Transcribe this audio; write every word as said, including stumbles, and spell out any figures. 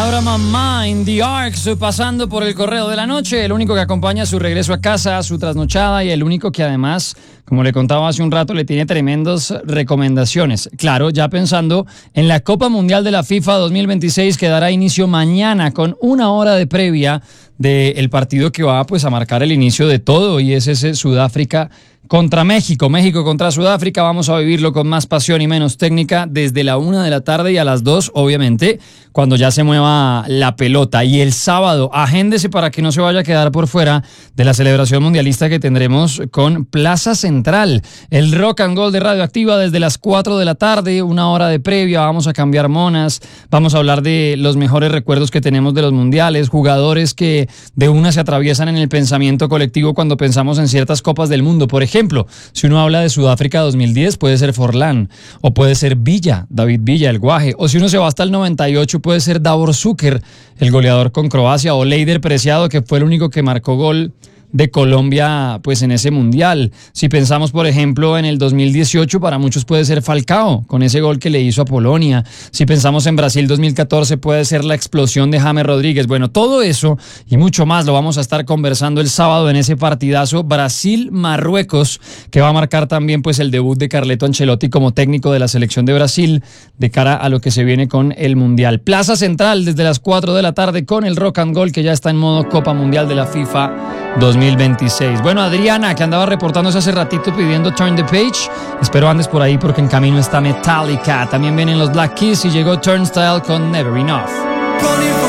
Abraham Mind, The Arcs, pasando por el correo de la noche, el único que acompaña su regreso a casa, su trasnochada, y el único que además, como le contaba hace un rato, le tiene tremendas recomendaciones. Claro, ya pensando en la Copa Mundial de la FIFA dos mil veintiséis, que dará inicio mañana con una hora de previa del partido que va pues a marcar el inicio de todo, y es ese Sudáfrica contra México, México contra Sudáfrica. Vamos a vivirlo con más pasión y menos técnica desde la una de la tarde y a las dos, obviamente, cuando ya se mueva la pelota. Y el sábado, agéndese para que no se vaya a quedar por fuera de la celebración mundialista que tendremos con Plaza Central. El Rock and Roll de Radioactiva desde las cuatro de la tarde, una hora de previa. Vamos a cambiar monas, vamos a hablar de los mejores recuerdos que tenemos de los mundiales, jugadores que de una se atraviesan en el pensamiento colectivo cuando pensamos en ciertas copas del mundo. Por ejemplo, Ejemplo, si uno habla de Sudáfrica dos mil diez, puede ser Forlán, o puede ser Villa, David Villa, el Guaje, o si uno se va hasta el noventa y ocho, puede ser Davor Šuker, el goleador con Croacia, o Leider Preciado, que fue el único que marcó gol de Colombia pues en ese mundial. Si pensamos por ejemplo en el dos mil dieciocho, para muchos puede ser Falcao con ese gol que le hizo a Polonia. Si pensamos en Brasil dos mil catorce, puede ser la explosión de James Rodríguez. Bueno, todo eso y mucho más lo vamos a estar conversando el sábado en ese partidazo Brasil-Marruecos, que va a marcar también pues el debut de Carleto Ancelotti como técnico de la selección de Brasil de cara a lo que se viene con el mundial. Plaza Central desde las cuatro de la tarde con el Rock and Roll, que ya está en modo Copa Mundial de la FIFA dos mil veintiséis. Bueno, Adriana, que andaba reportándose hace ratito pidiendo Turn the Page, espero andes por ahí porque en camino está Metallica. También vienen los Black Keys y llegó Turnstile con Never Enough.